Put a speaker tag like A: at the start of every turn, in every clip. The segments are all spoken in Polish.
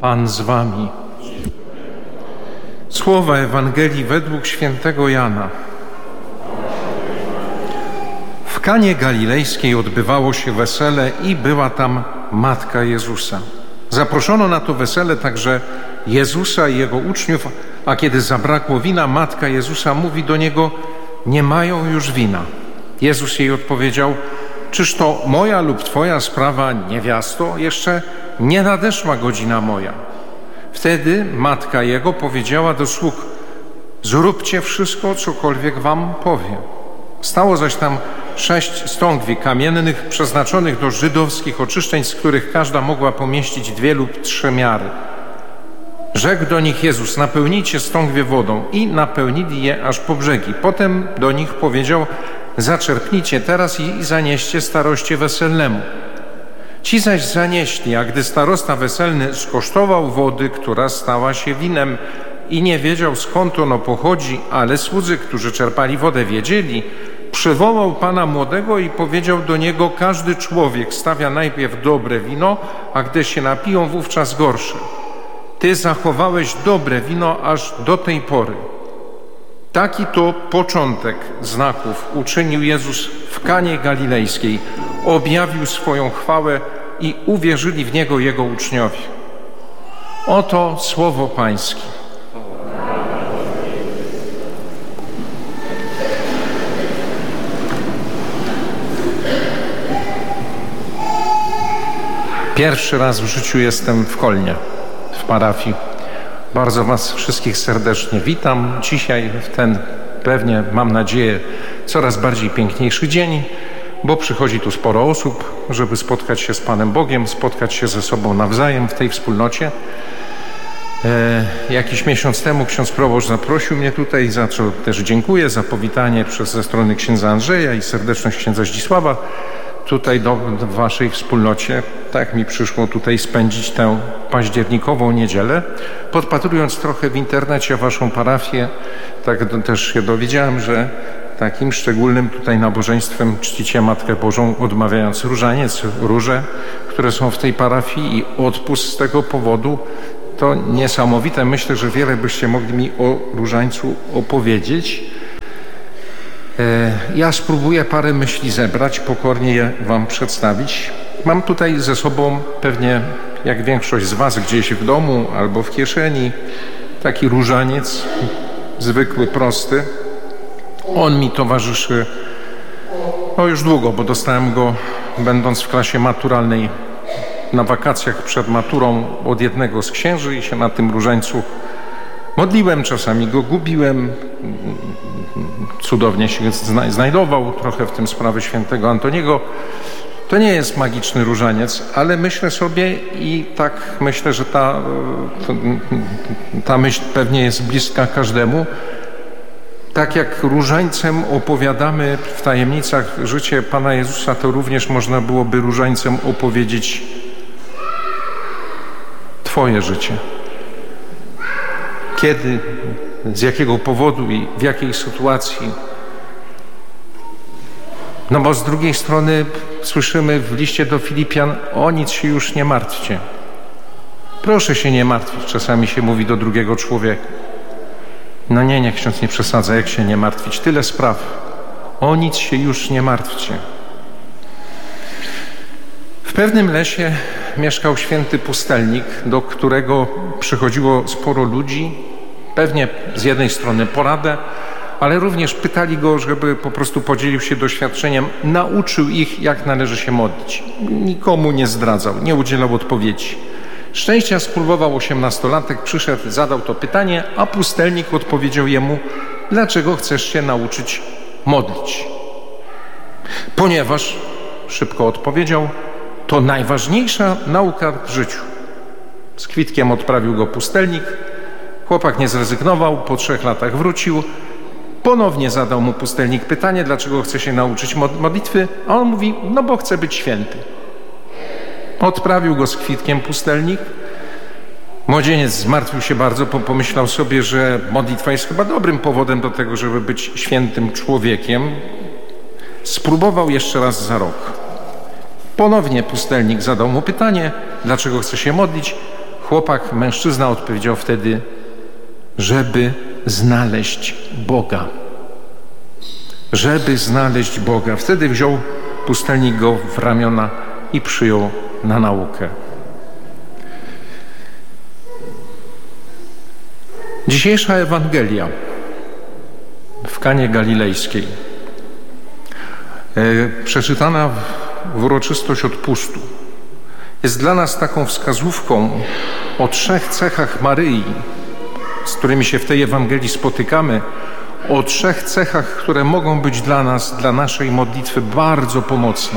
A: Pan z wami. Słowa Ewangelii według świętego Jana. W Kanie Galilejskiej odbywało się wesele i była tam matka Jezusa. Zaproszono na to wesele także Jezusa i jego uczniów, a kiedy zabrakło wina, matka Jezusa mówi do niego: nie mają już wina. Jezus jej odpowiedział: czyż to moja lub twoja sprawa, niewiasto? Jeszcze nie nadeszła godzina moja. Wtedy matka jego powiedziała do sług: zróbcie wszystko, cokolwiek wam powie. Stało zaś tam 6 stągwi kamiennych przeznaczonych do żydowskich oczyszczeń, z których każda mogła pomieścić 2 lub 3 miary. Rzekł do nich Jezus: napełnijcie stągwie wodą. I napełnili je aż po brzegi. Potem do nich powiedział: zaczerpnijcie teraz i zanieście staroście weselnemu. Ci zaś zanieśli, a gdy starosta weselny skosztował wody, która stała się winem i nie wiedział, skąd ono pochodzi, ale słudzy, którzy czerpali wodę, wiedzieli, przywołał pana młodego i powiedział do niego: każdy człowiek stawia najpierw dobre wino, a gdy się napiją, wówczas gorsze. Ty zachowałeś dobre wino aż do tej pory. Taki to początek znaków uczynił Jezus w Kanie Galilejskiej. Objawił swoją chwałę i uwierzyli w Niego Jego uczniowie. Oto słowo Pańskie. Pierwszy raz w życiu jestem w Kolnie, w parafii. Bardzo Was wszystkich serdecznie witam. Dzisiaj w ten, pewnie mam nadzieję, coraz bardziej piękniejszy dzień, bo przychodzi tu sporo osób, żeby spotkać się z Panem Bogiem, spotkać się ze sobą nawzajem w tej wspólnocie. Jakiś miesiąc temu ksiądz proboszcz zaprosił mnie tutaj, za co też dziękuję, za powitanie ze strony księdza Andrzeja i serdeczność księdza Zdzisława tutaj w waszej wspólnocie. Tak mi przyszło tutaj spędzić tę październikową niedzielę. Podpatrując trochę w internecie waszą parafię, tak też się dowiedziałem, że takim szczególnym tutaj nabożeństwem czcicie Matkę Bożą, odmawiając różaniec, róże, które są w tej parafii, i odpust z tego powodu. To niesamowite. Myślę, że wiele byście mogli mi o różańcu opowiedzieć. Ja spróbuję parę myśli zebrać, pokornie je wam przedstawić. Mam tutaj ze sobą, pewnie jak większość z was, gdzieś w domu albo w kieszeni, taki różaniec, zwykły, prosty. On mi towarzyszy już długo, bo dostałem go będąc w klasie maturalnej na wakacjach przed maturą od jednego z księży i się na tym różańcu modliłem, czasami go gubiłem. Cudownie się znajdował, trochę w tym sprawy świętego Antoniego. To nie jest magiczny różaniec, ale myślę sobie i tak myślę, że ta myśl pewnie jest bliska każdemu. Tak jak różańcem opowiadamy w tajemnicach życie Pana Jezusa, to również można byłoby różańcem opowiedzieć Twoje życie. Kiedy, z jakiego powodu i w jakiej sytuacji. No bo z drugiej strony słyszymy w liście do Filipian: o nic się już nie martwcie. Proszę się nie martwić, czasami się mówi do drugiego człowieka. No nie, niech ksiądz nie przesadza, jak się nie martwić? Tyle spraw. O nic się już nie martwcie. W pewnym lesie mieszkał święty pustelnik, do którego przychodziło sporo ludzi, pewnie z jednej strony poradę, ale również pytali go, żeby po prostu podzielił się doświadczeniem, nauczył ich, jak należy się modlić. Nikomu nie zdradzał, nie udzielał odpowiedzi. Szczęścia spróbował 18-latek, przyszedł, zadał to pytanie, a pustelnik odpowiedział jemu: dlaczego chcesz się nauczyć modlić? Ponieważ, szybko odpowiedział, to najważniejsza nauka w życiu. Z kwitkiem odprawił go pustelnik. Chłopak nie zrezygnował, po 3 latach wrócił. Ponownie zadał mu pustelnik pytanie, dlaczego chce się nauczyć modlitwy, a on mówi: no bo chcę być święty. Odprawił go z kwitkiem pustelnik. Młodzieniec zmartwił się bardzo, pomyślał sobie, że modlitwa jest chyba dobrym powodem do tego, żeby być świętym człowiekiem. Spróbował jeszcze raz za rok. Ponownie pustelnik zadał mu pytanie, dlaczego chce się modlić. mężczyzna odpowiedział wtedy, żeby znaleźć Boga. Żeby znaleźć Boga. Wtedy wziął pustelnik go w ramiona i przyjął na naukę. Dzisiejsza Ewangelia w Kanie Galilejskiej, przeczytana w uroczystość odpustu, jest dla nas taką wskazówką o 3 cechach Maryi, z którymi się w tej Ewangelii spotykamy, o 3 cechach, które mogą być dla nas, dla naszej modlitwy bardzo pomocne.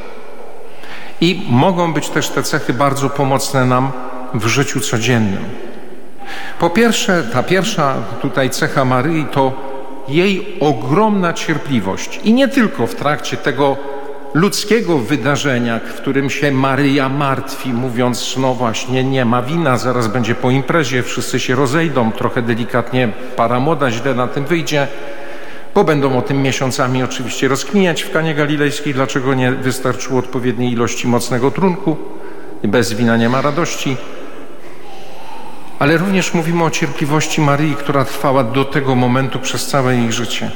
A: I mogą być też te cechy bardzo pomocne nam w życiu codziennym. Po pierwsze, ta pierwsza tutaj cecha Maryi to jej ogromna cierpliwość. I nie tylko w trakcie tego ludzkiego wydarzenia, w którym się Maryja martwi, mówiąc, no właśnie, nie ma wina, zaraz będzie po imprezie, wszyscy się rozejdą, trochę delikatnie para młoda źle na tym wyjdzie, bo będą o tym miesiącami oczywiście rozkminiać w Kanie Galilejskiej, dlaczego nie wystarczyło odpowiedniej ilości mocnego trunku i bez wina nie ma radości. Ale również mówimy o cierpliwości Maryi, która trwała do tego momentu przez całe jej życie.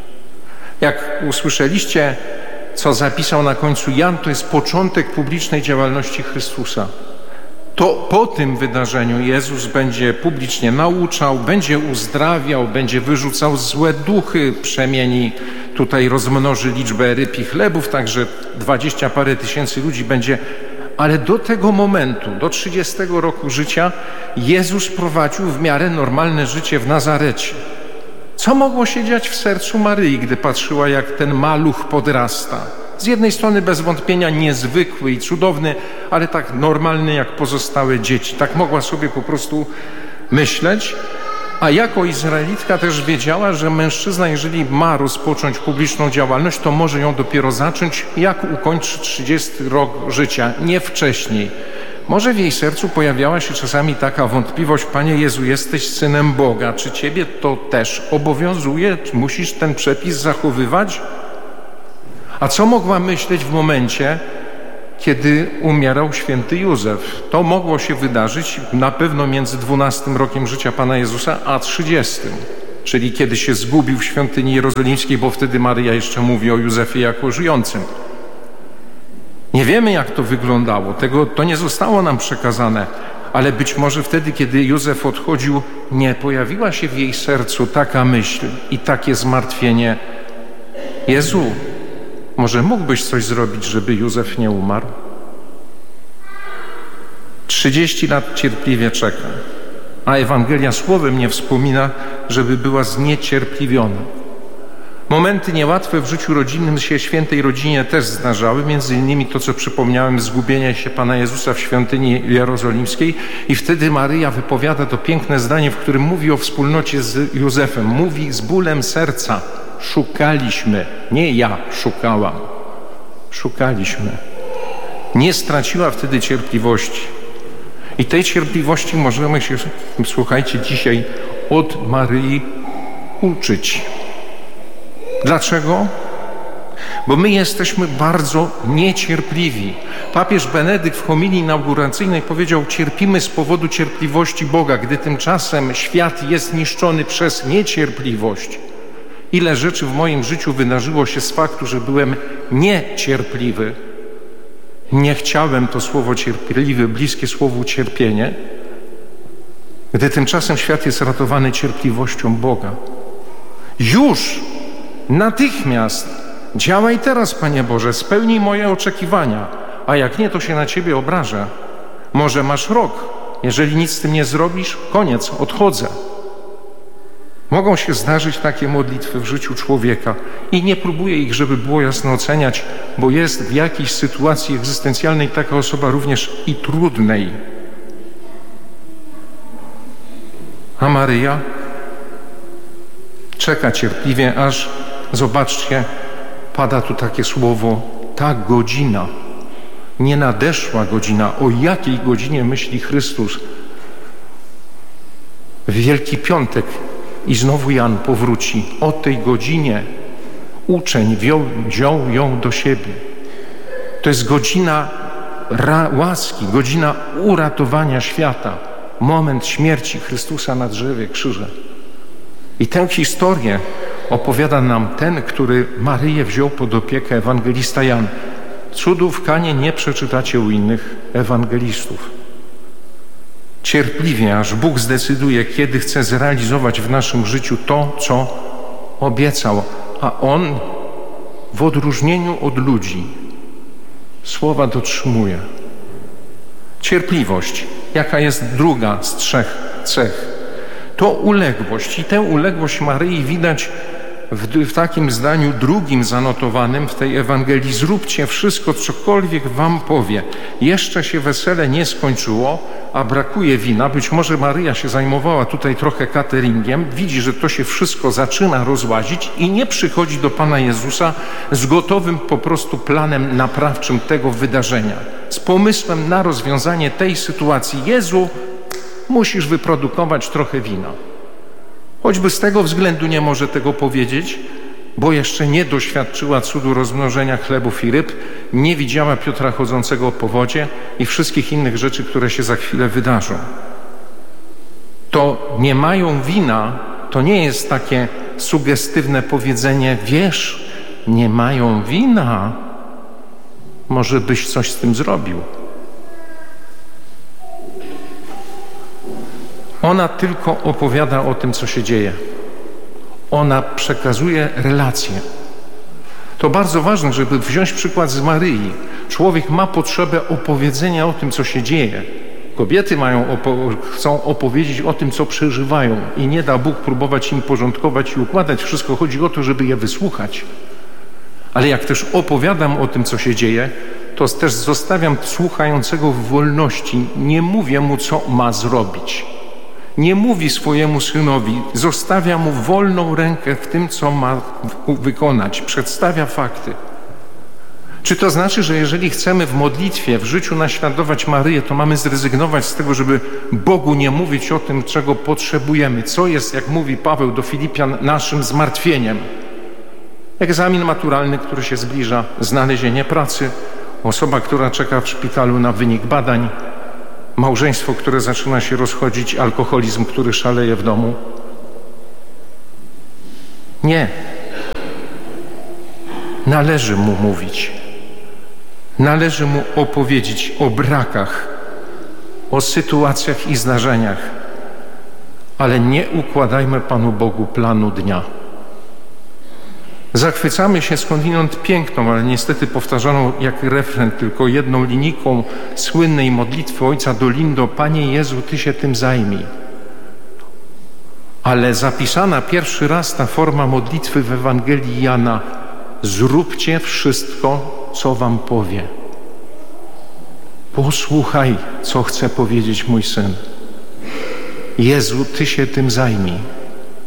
A: Jak usłyszeliście, co zapisał na końcu Jan, to jest początek publicznej działalności Chrystusa. To po tym wydarzeniu Jezus będzie publicznie nauczał, będzie uzdrawiał, będzie wyrzucał złe duchy, przemieni, tutaj rozmnoży liczbę ryb i chlebów, także 20 parę tysięcy ludzi będzie. Ale do tego momentu, do 30 roku życia, Jezus prowadził w miarę normalne życie w Nazarecie. Co mogło się dziać w sercu Maryi, gdy patrzyła, jak ten maluch podrasta? Z jednej strony bez wątpienia niezwykły i cudowny, ale tak normalny jak pozostałe dzieci. Tak mogła sobie po prostu myśleć. A jako Izraelitka też wiedziała, że mężczyzna, jeżeli ma rozpocząć publiczną działalność, to może ją dopiero zacząć, jak ukończy 30 rok życia, nie wcześniej. Może w jej sercu pojawiała się czasami taka wątpliwość: Panie Jezu, jesteś Synem Boga, czy Ciebie to też obowiązuje? Czy musisz ten przepis zachowywać? A co mogła myśleć w momencie, kiedy umierał święty Józef? To mogło się wydarzyć na pewno między 12 rokiem życia Pana Jezusa a 30, czyli kiedy się zgubił w świątyni jerozolimskiej, bo wtedy Maryja jeszcze mówi o Józefie jako żyjącym. Nie wiemy, jak to wyglądało, to nie zostało nam przekazane, ale być może wtedy, kiedy Józef odchodził, nie pojawiła się w jej sercu taka myśl i takie zmartwienie: Jezu, może mógłbyś coś zrobić, żeby Józef nie umarł? 30 lat cierpliwie czeka, a Ewangelia słowem nie wspomina, żeby była zniecierpliwiona. Momenty niełatwe w życiu rodzinnym się świętej rodzinie też zdarzały, między innymi to, co przypomniałem, zgubienie się Pana Jezusa w świątyni jerozolimskiej, i wtedy Maryja wypowiada to piękne zdanie, w którym mówi o wspólnocie z Józefem. Mówi z bólem serca: szukaliśmy, nie ja szukałam, szukaliśmy. Nie straciła wtedy cierpliwości. I tej cierpliwości możemy się, słuchajcie, dzisiaj od Maryi uczyć. Dlaczego? Bo my jesteśmy bardzo niecierpliwi. Papież Benedykt w homilii inauguracyjnej powiedział: cierpimy z powodu cierpliwości Boga, gdy tymczasem świat jest niszczony przez niecierpliwość. Ile rzeczy w moim życiu wydarzyło się z faktu, że byłem niecierpliwy. Nie chciałem, to słowo cierpliwy, bliskie słowu cierpienie, gdy tymczasem świat jest ratowany cierpliwością Boga. Już, natychmiast działaj teraz, Panie Boże, spełnij moje oczekiwania, a jak nie, to się na Ciebie obrażę. Może masz rok, jeżeli nic z tym nie zrobisz, koniec, odchodzę. Mogą się zdarzyć takie modlitwy w życiu człowieka i nie próbuję ich, żeby było jasno, oceniać, bo jest w jakiejś sytuacji egzystencjalnej taka osoba również i trudnej. A Maryja czeka cierpliwie, aż, zobaczcie, pada tu takie słowo: ta godzina. Nie nadeszła godzina. O jakiej godzinie myśli Chrystus? W Wielki Piątek i znowu Jan powróci. O tej godzinie uczeń wziął ją do siebie. To jest godzina łaski, godzina uratowania świata. moment śmierci Chrystusa na drzewie krzyża. I tę historię opowiada nam ten, który Maryję wziął pod opiekę, ewangelista Jan. Cudów w Kanie nie przeczytacie u innych ewangelistów. Cierpliwie, aż Bóg zdecyduje, kiedy chce zrealizować w naszym życiu to, co obiecał, a On w odróżnieniu od ludzi słowa dotrzymuje. Cierpliwość, jaka jest druga z 3 cech, to uległość. I tę uległość Maryi widać w takim zdaniu drugim zanotowanym w tej Ewangelii. Zróbcie wszystko, cokolwiek wam powie. Jeszcze się wesele nie skończyło, a brakuje wina. Być może Maryja się zajmowała tutaj trochę cateringiem. Widzi, że to się wszystko zaczyna rozłazić i nie przychodzi do Pana Jezusa z gotowym po prostu planem naprawczym tego wydarzenia. Z pomysłem na rozwiązanie tej sytuacji. Jezu, musisz wyprodukować trochę wina. Choćby z tego względu nie może tego powiedzieć, bo jeszcze nie doświadczyła cudu rozmnożenia chlebów i ryb, nie widziała Piotra chodzącego po wodzie i wszystkich innych rzeczy, które się za chwilę wydarzą. To nie mają wina, to nie jest takie sugestywne powiedzenie, wiesz, nie mają wina, może byś coś z tym zrobił. Ona tylko opowiada o tym, co się dzieje. Ona przekazuje relacje. To bardzo ważne, żeby wziąć przykład z Maryi. Człowiek ma potrzebę opowiedzenia o tym, co się dzieje. Kobiety chcą opowiedzieć o tym, co przeżywają i nie da Bóg próbować im porządkować i układać. Wszystko chodzi o to, żeby je wysłuchać. Ale jak też opowiadam o tym, co się dzieje, to też zostawiam słuchającego w wolności. Nie mówię mu, co ma zrobić. Nie mówi swojemu synowi, zostawia mu wolną rękę w tym, co ma wykonać. Przedstawia fakty. Czy to znaczy, że jeżeli chcemy w modlitwie, w życiu naśladować Maryję, to mamy zrezygnować z tego, żeby Bogu nie mówić o tym, czego potrzebujemy? Co jest, jak mówi Paweł do Filipian, naszym zmartwieniem? Egzamin maturalny, który się zbliża, znalezienie pracy, osoba, która czeka w szpitalu na wynik badań, małżeństwo, które zaczyna się rozchodzić, alkoholizm, który szaleje w domu. Nie. Należy mu mówić. Należy mu opowiedzieć o brakach, o sytuacjach i zdarzeniach, ale nie układajmy Panu Bogu planu dnia. Zachwycamy się skądinąd piękną, ale niestety powtarzaną jak refren, tylko jedną linijką słynnej modlitwy ojca Dolindo: Panie Jezu, Ty się tym zajmij. Ale zapisana pierwszy raz ta forma modlitwy w Ewangelii Jana: zróbcie wszystko, co wam powie. Posłuchaj, co chce powiedzieć mój syn. Jezu, Ty się tym zajmij.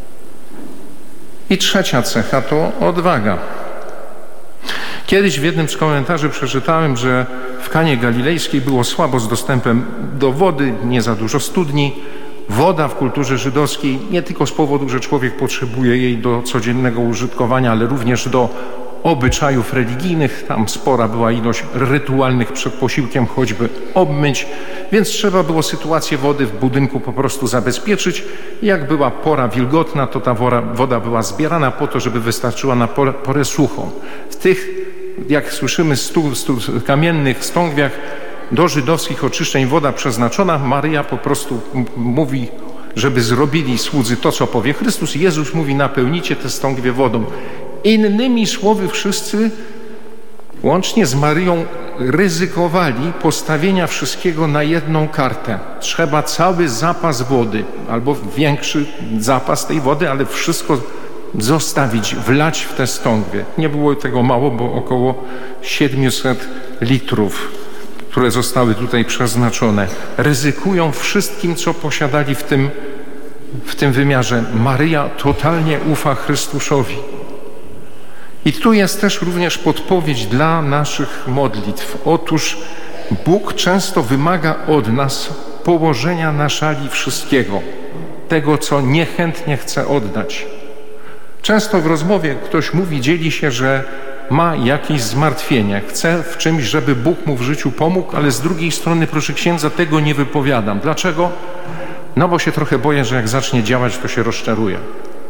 A: I trzecia cecha to odwaga. Kiedyś w jednym z komentarzy przeczytałem, że w Kanie Galilejskiej było słabo z dostępem do wody, nie za dużo studni. Woda w kulturze żydowskiej nie tylko z powodu, że człowiek potrzebuje jej do codziennego użytkowania, ale również do obyczajów religijnych. Tam spora była ilość rytualnych przed posiłkiem, choćby obmyć, więc trzeba było sytuację wody w budynku po prostu zabezpieczyć. Jak była pora wilgotna, to ta woda była zbierana po to, żeby wystarczyła na porę suchą. W tych, jak słyszymy, kamiennych stągwiach do żydowskich oczyszczeń woda przeznaczona. Maryja po prostu mówi, żeby zrobili słudzy to, co powie Chrystus. Jezus mówi: napełnicie te stągwie wodą. Innymi słowy, wszyscy, łącznie z Maryją, ryzykowali postawienia wszystkiego na jedną kartę. Trzeba cały zapas wody, albo większy zapas tej wody, ale wszystko zostawić, wlać w te stągwie. Nie było tego mało, bo około 700 litrów, które zostały tutaj przeznaczone. Ryzykują wszystkim, co posiadali w tym wymiarze. Maryja totalnie ufa Chrystusowi. I tu jest też również podpowiedź dla naszych modlitw. Otóż Bóg często wymaga od nas położenia na szali wszystkiego, tego, co niechętnie chce oddać. Często w rozmowie ktoś mówi, dzieli się, że ma jakieś zmartwienie, chce w czymś, żeby Bóg mu w życiu pomógł, ale z drugiej strony, proszę księdza, tego nie wypowiadam. Dlaczego? No bo się trochę boję, że jak zacznie działać, to się rozczaruje.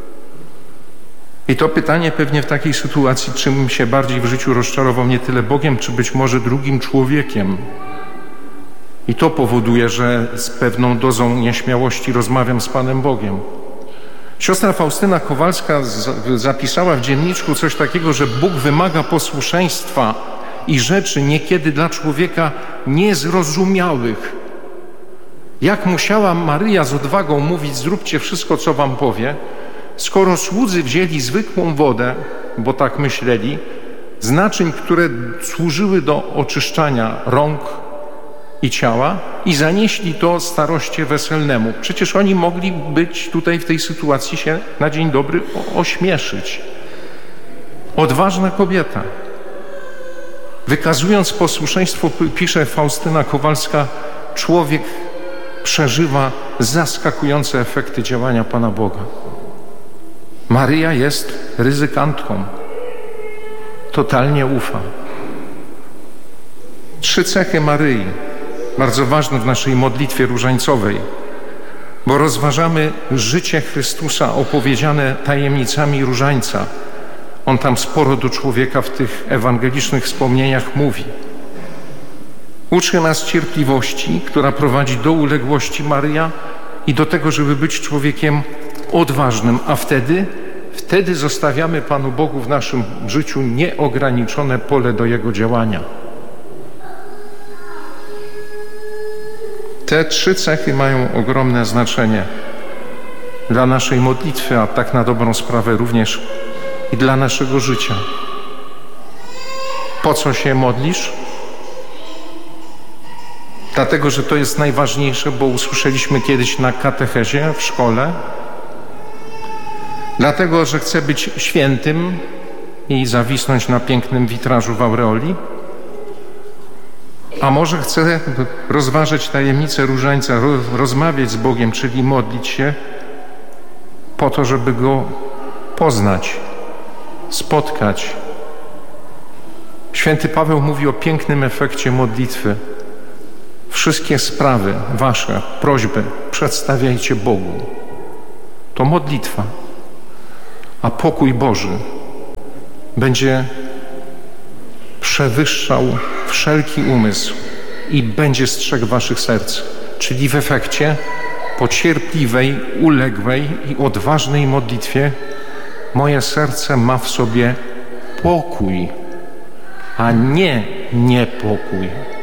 A: I to pytanie pewnie w takiej sytuacji, czym się bardziej w życiu rozczarował, nie tyle Bogiem, czy być może drugim człowiekiem. I to powoduje, że z pewną dozą nieśmiałości rozmawiam z Panem Bogiem. Siostra Faustyna Kowalska zapisała w dzienniczku coś takiego, że Bóg wymaga posłuszeństwa i rzeczy niekiedy dla człowieka niezrozumiałych. Jak musiała Maryja z odwagą mówić: zróbcie wszystko, co wam powie, skoro słudzy wzięli zwykłą wodę, bo tak myśleli, z naczyń, które służyły do oczyszczania rąk i ciała, i zanieśli to staroście weselnemu. Przecież oni mogli być tutaj w tej sytuacji się na dzień dobry ośmieszyć. Odważna kobieta. Wykazując posłuszeństwo, pisze Faustyna Kowalska, człowiek przeżywa zaskakujące efekty działania Pana Boga. Maryja jest ryzykantką. Totalnie ufa. 3 cechy Maryi, bardzo ważne w naszej modlitwie różańcowej, bo rozważamy życie Chrystusa opowiedziane tajemnicami różańca. On tam sporo do człowieka w tych ewangelicznych wspomnieniach mówi. Uczy nas cierpliwości, która prowadzi do uległości Maryja i do tego, żeby być człowiekiem odważnym, a wtedy zostawiamy Panu Bogu w naszym życiu nieograniczone pole do Jego działania. Te 3 cechy mają ogromne znaczenie dla naszej modlitwy, a tak na dobrą sprawę również i dla naszego życia. Po co się modlisz? Dlatego, że to jest najważniejsze, bo usłyszeliśmy kiedyś na katechezie w szkole. Dlatego, że chcę być świętym i zawisnąć na pięknym witrażu w aureoli. A może chcę rozważyć tajemnicę różańca, rozmawiać z Bogiem, czyli modlić się po to, żeby Go poznać, spotkać. Święty Paweł mówi o pięknym efekcie modlitwy. Wszystkie sprawy wasze, prośby przedstawiajcie Bogu. To modlitwa. A pokój Boży będzie przewyższał wszelki umysł i będzie strzegł waszych serc. Czyli w efekcie po cierpliwej, uległej i odważnej modlitwie moje serce ma w sobie pokój, a nie niepokój.